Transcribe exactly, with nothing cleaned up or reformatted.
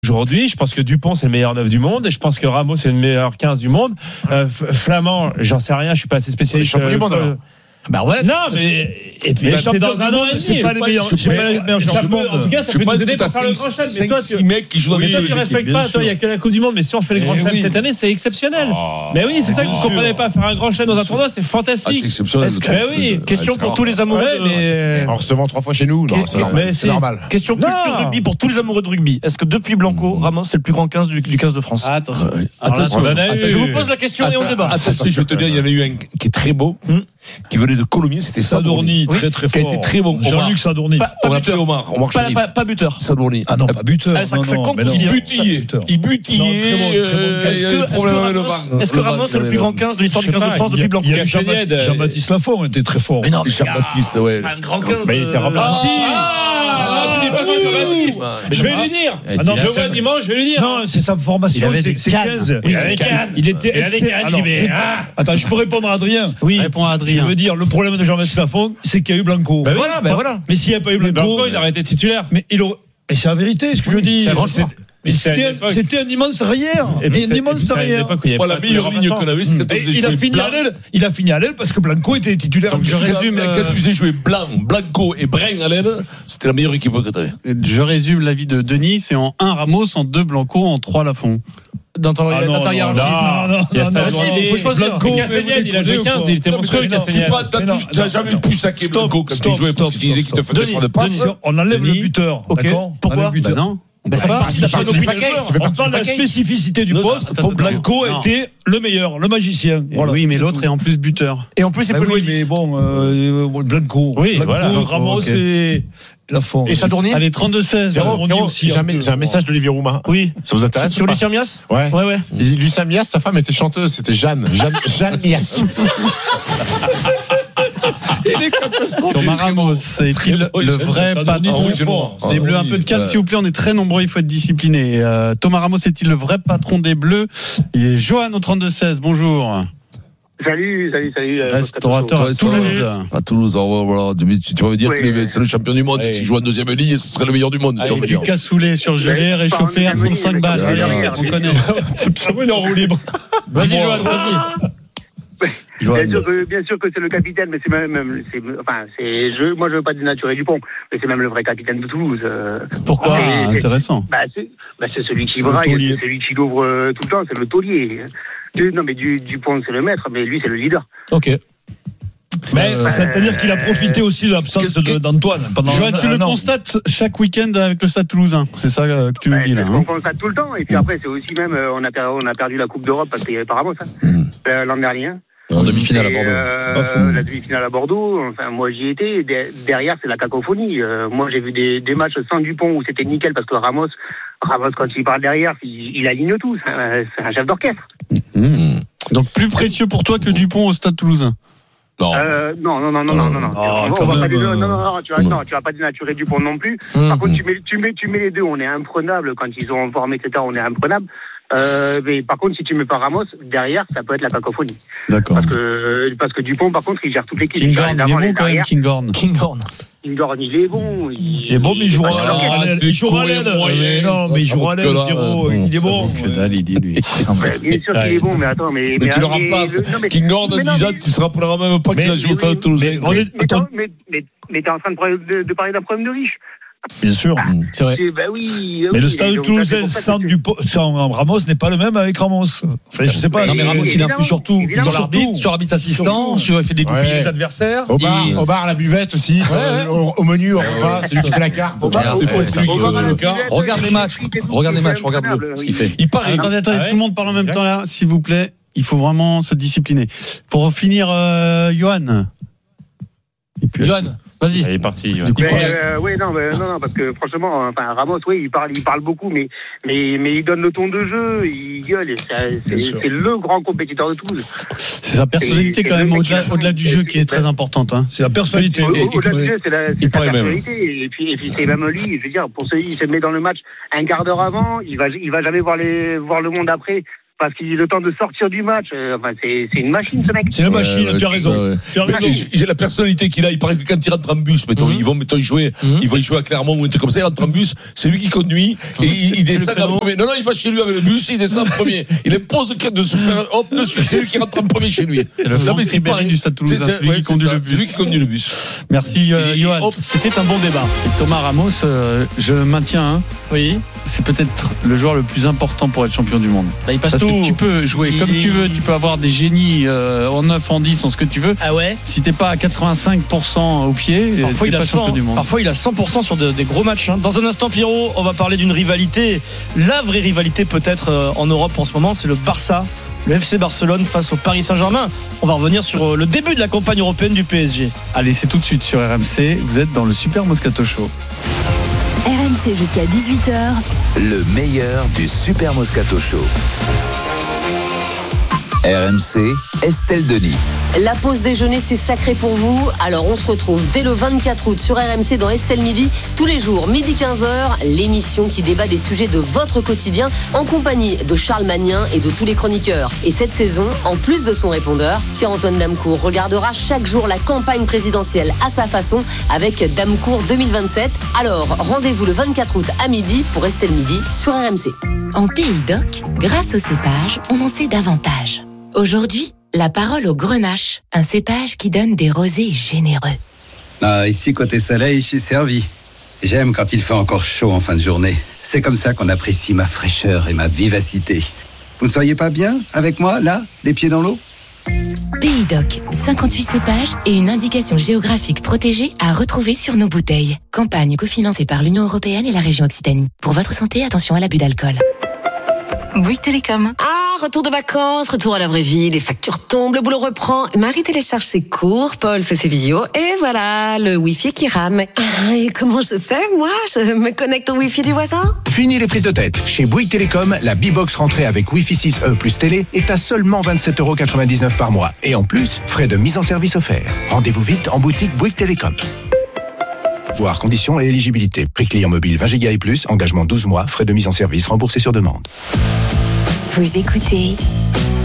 Aujourd'hui, je pense que Dupont c'est le meilleur neuf du monde et je pense que Ramos c'est le meilleur quinze du monde. Euh, Flamand, j'en sais rien, je suis pas assez spécialiste. Champion du monde, alors. Bah ouais. Non, mais et puis bah, c'est dans un an et demi. C'est pas les meilleurs. C'est pas les meilleurs champions du monde. En tout cas, ça peut nous aider pour faire le grand chelem. Mais toi, tu mecs qui jouent. Mais toi, tu respectes pas. Toi, il y a que la Coupe du Monde. Mais si on fait le grand chelem cette année, c'est exceptionnel. Mais oui, c'est ça que vous comprenez pas. Faire un grand chelem dans un tournoi, c'est fantastique. C'est exceptionnel. Mais oui. Question pour tous les amoureux. On recevant trois fois chez nous. Non, c'est normal. Question culture rugby pour tous les amoureux de rugby. Est-ce que depuis Blanco, Ramos c'est le plus grand quinze du quinze de France? Attention. Attention. Je vous pose la question et on débat. Attention, je vais te dire, il y en a eu un qui est très beau, qui venait de Colomiers, c'était Sadourny, très très fort. Qui a été très bon. Jean-Luc Sadourny. Pas, pas buteur. Omar, Omar pas, pas, pas buteur. Sadourny. Ah non, pas buteur. Ah, ça, non, ça non, compte mais non. Il butillait. Il butillait. Est-ce que, est-ce que Ramos est le plus grand quinze de l'histoire du quinze de France depuis Blanco? Jean-Baptiste Lafont était très fort. Mais non, Jean-Baptiste, ouais. Un grand quinze. Mais il était remplacé. Je vais lui dire. Ah non, je vois dimanche, je vais lui dire. Non, c'est sa formation, c'est quinze. Il était excellent. Attends, je peux répondre à Adrien. Oui, réponds à Adrien. Je veux dire, le problème de Jean-Baptiste Lafont, c'est qu'il y a eu Blanco. Ben voilà, ben voilà. Mais s'il n'y a pas eu Blanco, Blanco, il aurait été titulaire. Mais il aurait. Mais c'est la vérité, ce que je dis. Mais c'était, un, c'était un immense arrière. Et un immense arrière. Pas la meilleure ligne qu'on avait, c'est quand il a fini à l'aile. Il a fini à l'aile parce que Blanco était titulaire. Donc je résume. Quand tu sais jouer Blanc, Blanco et Brun à l'aile, c'était la meilleure équipe que tu avais. Je résume l'avis de Denis. C'est en un Ramos, en deux Blanco, en trois Lafont. Dans ton ah non, hiérarchie. Non, non, il y a ça. Il faut choisir. Castagnède, il a joué quinze, il était monstrueux. Tu n'as jamais le plus saqué Blanco quand tu jouais parce que tu disais qu'il te faisait pas de passe. On enlève le buteur. D'accord. Pourquoi? Non. Ben ça pas, fait partie du paquet. On parle de la spécificité du poste. Blanco était le meilleur, le magicien. Voilà. Oui, mais l'autre est en plus buteur. Et en plus, il peut jouer dix. Mais bon, euh, Blanco. Oui, Blanco, voilà. Ramos okay. et Lafont. Et Sadourny. Allez, trente-deux seize. J'ai un message d'Olivier Roumain. Oui. Ça vous intéresse? Sur Lucien Mias? Ouais. Ouais, ouais. Lucien Mias, sa femme était chanteuse. C'était Jeanne. Jeanne, Jeanne Mias. Il est catastrophique. Thomas Ramos, c'est le, le vrai patron. Les Bleus, un peu de calme, s'il vous plaît. On est très nombreux, il faut être discipliné. Euh, Thomas Ramos est-il le vrai patron des Bleus? Et Johan au trente-deux seize, bonjour. Salut, salut, salut. Restaurateur à Toulouse. À Toulouse, voilà. Tu, tu vas me dire oui, que c'est le champion du monde. Oui. S'il joue en deuxième ligne, ce serait le meilleur du monde. Avec du cassoulet surgelé, réchauffé à trente-cinq balles. On connaît. Il est en roue libre. Vas-y, Johan, vas-y. Bien sûr, que, bien sûr que c'est le capitaine, mais c'est même, même c'est, enfin, c'est, je, moi je veux pas dénaturer Dupont, mais c'est même le vrai capitaine de Toulouse. Euh, Pourquoi? C'est, Intéressant. Bah c'est, bah c'est celui qui braille, c'est celui qui l'ouvre euh, tout le temps, c'est le taulier. Non mais du, Dupont c'est le maître, mais lui c'est le leader. Ok. Mais euh, c'est-à-dire qu'il a profité aussi de l'absence de, d'Antoine. Pendant Joanne, tu le an. constates chaque week-end avec le Stade Toulousain. C'est ça que tu nous ouais, dis là. On hein. constate tout le temps. Et puis après, c'est aussi même, on a, perdu, on a perdu la Coupe d'Europe parce qu'il y avait pas Ramos, hein, mmh. euh, l'an dernier. En demi-finale à Bordeaux. Euh, c'est pas fou. La demi-finale à Bordeaux, enfin, moi j'y étais. Derrière, c'est la cacophonie. Euh, moi, j'ai vu des, des matchs sans Dupont où c'était nickel parce que Ramos, Ramos quand il parle derrière, il, il aligne tout. C'est un, c'est un chef d'orchestre. Mmh. Donc plus précieux pour toi que Dupont au Stade Toulousain. Non. Euh, non, non, non, non, non, non, non. Oh, on va pas même, non, non, non, tu vas, non, tu vas pas dénaturer Dupont non plus. Mmh. Par contre, tu mets, tu mets, tu mets les deux, on est imprenable quand ils sont en forme, et cetera. On est imprenable. Euh, mais par contre, si tu mets pas Ramos, derrière, ça peut être la cacophonie. D'accord. Parce que, parce que Dupont, par contre, il gère toute l'équipe. Kinghorn, il est bon quand même, Kinghorn. Kinghorn. Kinghorn, il est bon. Il, il est bon, mais il joue à l'aile. Il joue à l'aile. Non, mais il joue à l'aile, Pierrot. Il est bon. Que dalle, il dit, lui. Bien sûr qu'il est bon, mais attends, mais. Mais tu le remplaces. Kinghorn, en dix ans, tu se rappelleras même pas qu'il a joué au Stade Toulousain. Mais t'es en train de parler d'un problème de riche. Bien sûr, bah, c'est vrai. Bah oui, mais oui, le Stade Toulousain sans, sans Ramos n'est pas le même avec Ramos. Enfin, je sais pas. Non, mais Ramos, il influe surtout sur l'arbitre, sur l'arbitre assistant, sur il fait des goupilles les adversaires. Au bar, il... au bar, la buvette aussi. Ouais, ouais. Au, au menu, au repas, c'est lui qui fait la carte. Au bar, des fois, c'est lui qui fait le quart. Regarde les matchs, regarde les matchs, regarde le ce qu'il fait. Il paraît. Attendez, attendez, tout le monde parle en même temps là, s'il vous plaît. Il faut vraiment se discipliner. Pour finir, euh, Johan. Johan. Vas-y. Il est parti. Ouais. Mais, euh, oui, non, mais, non, non, parce que franchement, enfin, Ramos, oui, il parle, il parle beaucoup, mais, mais, mais il donne le ton de jeu, il gueule, et c'est, c'est, c'est le grand compétiteur de Toulouse. C'est sa personnalité et, quand même, au-delà, au-delà du jeu qui est très importante. Hein. C'est la personnalité. Au, au-delà du jeu, c'est la, c'est sa personnalité, et puis, et puis c'est même lui, je veux dire, pour celui, il se met dans le match un quart d'heure avant, il va, il va jamais voir les, voir le monde après. parce qu'il a le temps de sortir du match. Euh, enfin, c'est, c'est une machine, ce mec. C'est une machine, ouais, tu as ouais, raison. Ça, ouais. Tu as raison. J'ai la personnalité qu'il a. Il paraît que quand il rentre en bus, mettons, mm-hmm. ils vont mettons, y jouer, mm-hmm. ils vont y jouer à Clermont ou un truc comme ça. Il rentre en bus, c'est lui qui conduit et il, il descend en premier. Non, non, il va chez lui avec le bus, il descend en premier. Il impose de se faire hop dessus. C'est lui qui rentre en premier chez lui. C'est le non, mais c'est pareil du Stade Toulousain. C'est, c'est, ouais, c'est, c'est, c'est lui qui conduit le bus. Merci, euh, Johan. C'était un bon débat. Et Thomas Ramos, euh, je maintiens. Hein, oui. C'est peut-être le joueur le plus important pour être champion du monde. Bah, il passe Parce tout. Que tu peux jouer il, comme il, tu veux, tu peux avoir des génies euh, en neuf, en dix, en ce que tu veux. Ah ouais. Si t'es pas à quatre-vingt-cinq pour cent au pied, parfois il t'es a pas cent, champion du monde. Parfois il a cent pour cent sur de, des gros matchs. Hein. Dans un instant, Pierrot, on va parler d'une rivalité, la vraie rivalité peut-être euh, en Europe en ce moment, c'est le Barça. Le F C Barcelone face au Paris Saint-Germain. On va revenir sur le début de la campagne européenne du P S G. Allez, c'est tout de suite sur R M C. Vous êtes dans le Super Moscato Show. R M C jusqu'à dix-huit heures. Le meilleur du Super Moscato Show. R M C, Estelle Denis. La pause déjeuner, c'est sacré pour vous. Alors, on se retrouve dès le vingt-quatre août sur R M C dans Estelle Midi. Tous les jours, midi quinze heures, l'émission qui débat des sujets de votre quotidien en compagnie de Charles Magnin et de tous les chroniqueurs. Et cette saison, en plus de son répondeur, Pierre-Antoine Damecourt regardera chaque jour la campagne présidentielle à sa façon avec Damecourt deux mille vingt-sept. Alors, rendez-vous le vingt-quatre août à midi pour Estelle Midi sur R M C. En Pays d'Oc, grâce au cépage, on en sait davantage. Aujourd'hui, la parole au Grenache, un cépage qui donne des rosés généreux. Ah, ici, côté soleil, je suis servi. J'aime quand il fait encore chaud en fin de journée. C'est comme ça qu'on apprécie ma fraîcheur et ma vivacité. Vous ne seriez pas bien avec moi, là, les pieds dans l'eau ? Pays d'Oc, cinquante-huit cépages et une indication géographique protégée à retrouver sur nos bouteilles. Campagne cofinancée par l'Union européenne et la région Occitanie. Pour votre santé, attention à l'abus d'alcool. Bouygues Télécom. Ah, retour de vacances, retour à la vraie vie, les factures tombent, le boulot reprend. Marie télécharge ses cours, Paul fait ses visios, et voilà, le Wi-Fi qui rame. Ah, et comment je fais, moi ? Je me connecte au Wi-Fi du voisin ? Fini les prises de tête. Chez Bouygues Télécom, la B-Box rentrée avec Wi-Fi six E plus télé est à seulement vingt-sept euros quatre-vingt-dix-neuf par mois. Et en plus, frais de mise en service offerts. Rendez-vous vite en boutique Bouygues Télécom. Voir conditions et éligibilité. Prix client mobile vingt giga et plus, engagement douze mois, frais de mise en service remboursés sur demande. Vous écoutez